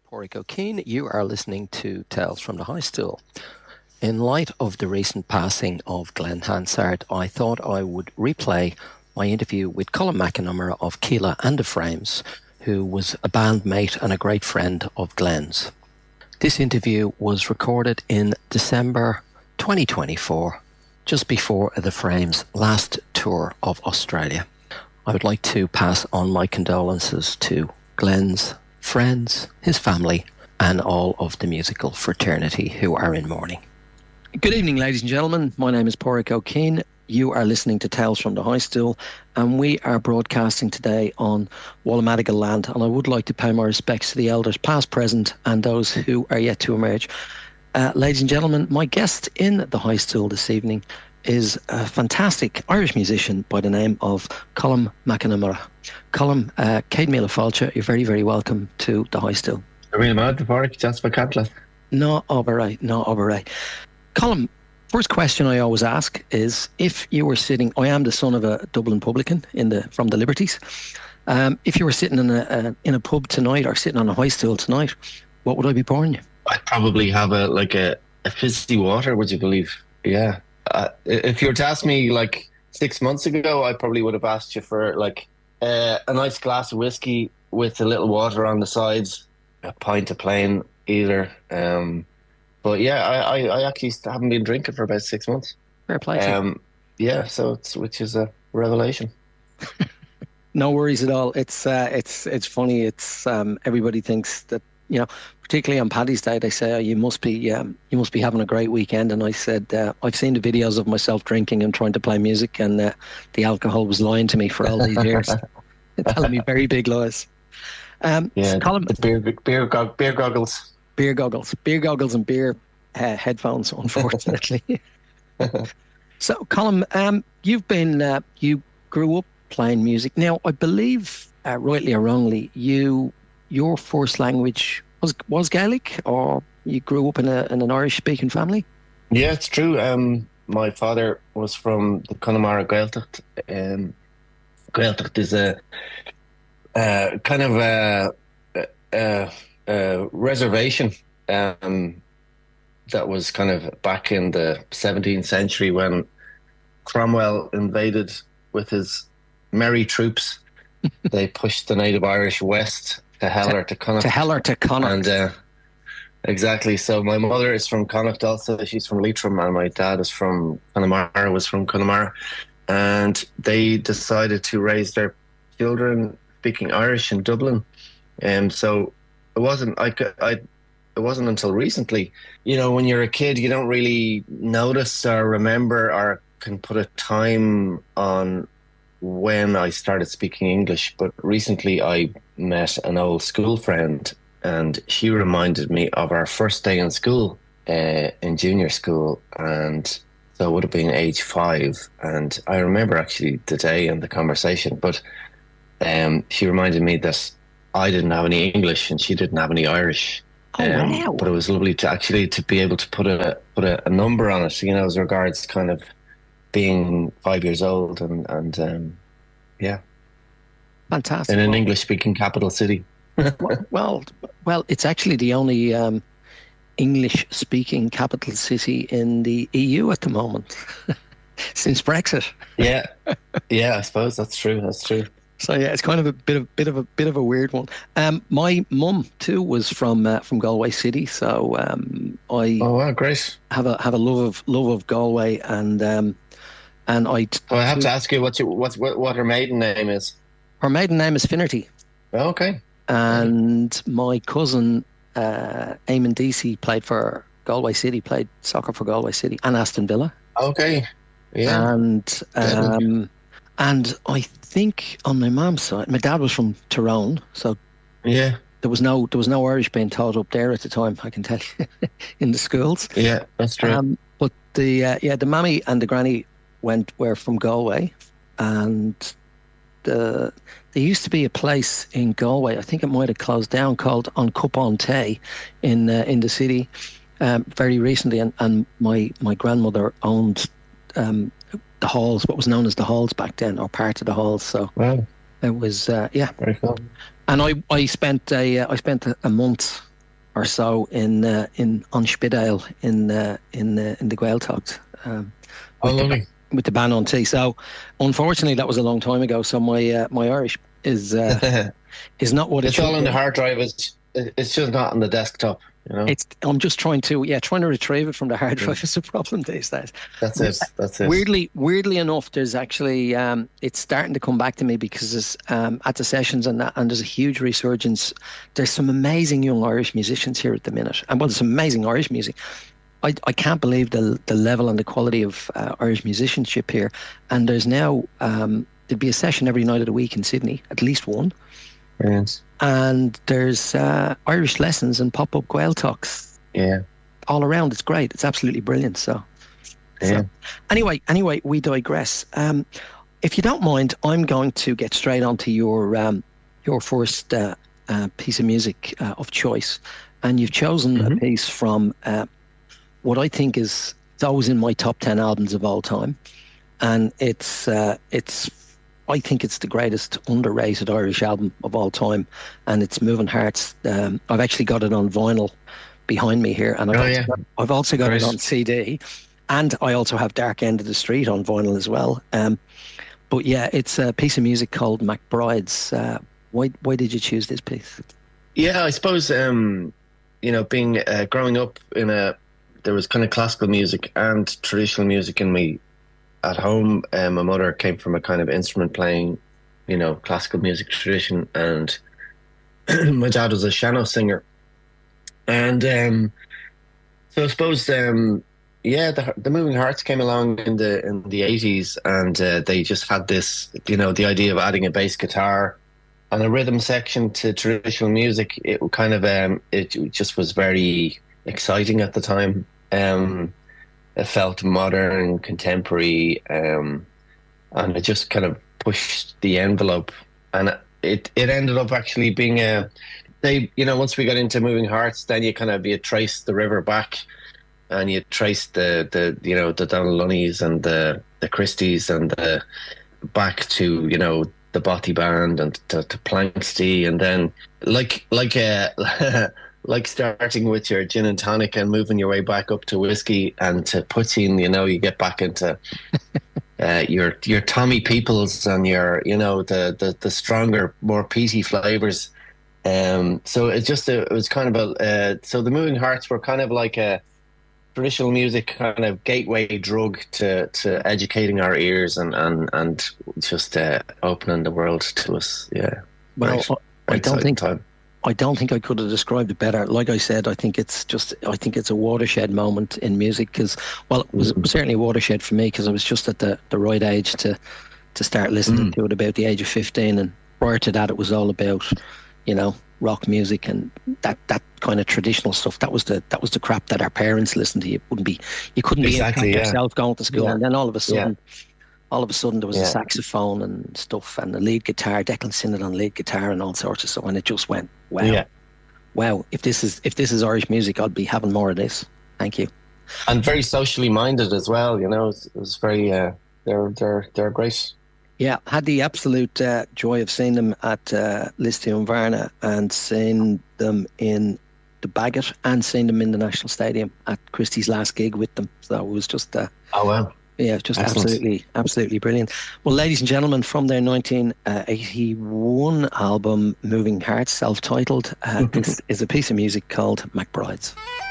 Porrick O'Keen. You are listening to Tales from the High Stool. In light of the recent passing of Glenn Hansard, I thought I would replay my interview with Colm McNamara of Keela and the Frames, who was a bandmate and a great friend of Glenn's. This interview was recorded in December 2024, just before the Frames' last tour of Australia. I would like to pass on my condolences to Glenn's friends, his family, and all of the musical fraternity who are in mourning. Good evening, ladies and gentlemen. My name is Porrick O'Keen. You are listening to Tales from the High Stool, and we are broadcasting today on Wallamadigal land. And I would like to pay my respects to the elders, past, present, and those who are yet to emerge. Ladies and gentlemen, my guest in the High Stool this evening is a fantastic Irish musician by the name of Colm McNamara. Colm, Céad Míle Fáilte, you're very, very welcome to the High Stool. Really mad, Porrick, just for Catlett. No, right. Colm, first question I always ask is, if you were sitting, I am the son of a Dublin publican from the Liberties. If you were sitting in a pub tonight or sitting on a high stool tonight, what would I be pouring you? I'd probably have a fizzy water, would you believe? Yeah. If you were to ask me 6 months ago, I probably would have asked you for a nice glass of whiskey with a little water on the sides, a pint of plain either. But yeah, I actually haven't been drinking for about 6 months. Fair play. Yeah, which is a revelation. No worries at all. It's funny. It's everybody thinks that, particularly on Paddy's Day, they say, you must be having a great weekend. And I said, I've seen the videos of myself drinking and trying to play music, and the alcohol was lying to me for all these years, telling me very big lies. Colm, beer goggles. Beer goggles and beer headphones, unfortunately. So, Colm, you grew up playing music. Now, I believe, rightly or wrongly, your first language was Gaelic, or you grew up in an Irish-speaking family? Yeah, it's true. My father was from the Connemara Gaeltacht. Gaeltacht is a kind of a reservation that was kind of back in the 17th century when Cromwell invaded with his merry troops. They pushed the native Irish west to Heller to Connacht. And exactly. So my mother is from Connacht also. She's from Leitrim, and my dad is from Connemara, was from Connemara. And they decided to raise their children speaking Irish in Dublin. And so it wasn't until recently, when you're a kid, you don't really notice or remember or can put a time on when I started speaking English. But recently I met an old school friend, and she reminded me of our first day in school, in junior school. And so it would have been age 5. And I remember actually the day and the conversation, but she reminded me that I didn't have any English and she didn't have any Irish. Wow. But it was lovely to be able to put a number on it, as regards kind of being 5 years old and yeah. Fantastic. In an English-speaking capital city. well, it's actually the only English-speaking capital city in the EU at the moment, since Brexit. Yeah, I suppose that's true. So yeah, it's kind of a bit of a weird one. My mum too was from Galway City, so I oh wow, great. have a love of Galway, and I have to ask you what her maiden name is. Her maiden name is Finnerty. Okay. And my cousin Eamon Deasy played for Galway City, played soccer for Galway City and Aston Villa. Okay. Yeah. And I think on my mum's side, my dad was from Tyrone, so yeah, there was no Irish being taught up there at the time, I can tell you, in the schools. Yeah, that's true. But the mammy and the granny were from Galway, and there used to be a place in Galway, I think it might have closed down, called An Cup on Tay in the city very recently, and my grandmother owned the halls, what was known as the halls back then, or part of the halls. So wow. it was very cool. And I spent a month or so in on Spidale in the Gaeltacht. Oh, lovely. With the band on tea. So, unfortunately, that was a long time ago. So my Irish is not what it's all on the hard drive. It's just not on the desktop. You know, I'm just trying to retrieve it from the hard drive. Is a problem these days. That's it. Weirdly enough, there's actually it's starting to come back to me because there's at the sessions and there's a huge resurgence. There's some amazing young Irish musicians here at the minute, and there's some amazing Irish music. I can't believe the level and the quality of Irish musicianship here. And there's now there'd be a session every night of the week in Sydney, at least one. Brilliant. And there's Irish lessons and pop-up Gaeltachts. Yeah. All around. It's great. It's absolutely brilliant. So anyway, we digress. If you don't mind, I'm going to get straight onto your first piece of music of choice, and you've chosen a piece from what I think is always in my top 10 albums of all time, and it's I think it's the greatest underrated Irish album of all time, and it's Moving Hearts. I've actually got it on vinyl behind me here, and I've also got it on CD, and I also have Dark End of the Street on vinyl as well. But yeah, it's a piece of music called MacBrides. Why did you choose this piece? Yeah, I suppose being growing up there was kind of classical music and traditional music in me at home. My mother came from a kind of instrument playing, classical music tradition, and my dad was a sean-nós singer. And so I suppose, the Moving Hearts came along in the 80s, and they just had this, the idea of adding a bass guitar and a rhythm section to traditional music. It kind of it just was very exciting at the time. It felt modern, contemporary, and it just kind of pushed the envelope. And it ended up actually being once we got into Moving Hearts, then you trace the river back, and you trace the Donnellunnys and the Christies and back to the Bothy Band and to Planxty, and then like starting with your gin and tonic and moving your way back up to whiskey and to poutine, you get back into your Tommy Peoples and your the stronger, more peaty flavors. So it was kind of so the Moving Hearts were kind of like a traditional music kind of gateway drug to educating our ears and just opening the world to us. Yeah. Well, I don't think I could have described it better. Like I said, I think it's a watershed moment in music, because, well, it was certainly a watershed for me, because I was just at the right age to start listening to it, about the age of 15, and prior to that it was all about, rock music and that kind of traditional stuff. That was the crap that our parents listened to. You couldn't be yourself going to school, and then all of a sudden there was a saxophone and stuff, and the lead guitar, Declan Sinnott on lead guitar and all sorts of stuff, and it just went, wow, if this is Irish music, I'll be having more of this. Thank you. And very socially minded as well, it was very they're great. Yeah, had the absolute joy of seeing them at Listia Varna, and seeing them in the Bagot, and seeing them in the National Stadium at Christie's last gig with them. So it was just oh wow. Yeah, just absolutely brilliant. Well, ladies and gentlemen, from their 1981 album Moving Hearts, self-titled, this is a piece of music called MacBrides.